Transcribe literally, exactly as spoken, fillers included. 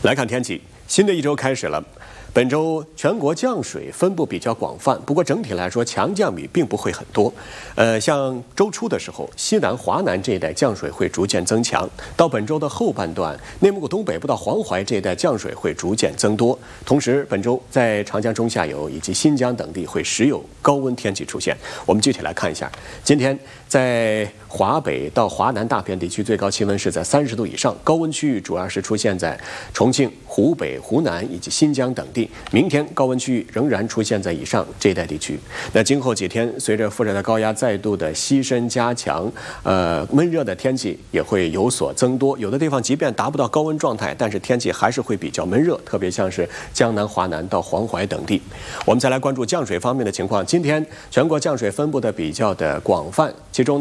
来看天气，新的一周开始了。本周全国降水分布比较广泛，不过整体来说强降雨并不会很多。呃，像周初的时候，西南、华南这一带降水会逐渐增强。到本周的后半段，内蒙古东北部到黄淮这一带降水会逐渐增多。同时，本周在长江中下游以及新疆等地会时有高温天气出现。我们具体来看一下，今天在华北到华南大片地区最高气温是在三十度以上，高温区域主要是出现在重庆、湖北、湖南以及新疆等地。明天高温区域仍然出现在以上这一带地区。那今后几天，随着副热带高压再度的西伸加强，呃，闷热的天气也会有所增多。有的地方即便达不到高温状态，但是天气还是会比较闷热，特别像是江南、华南到黄淮等地。我们再来关注降水方面的情况。今天全国降水分布的比较的广泛，其中呢。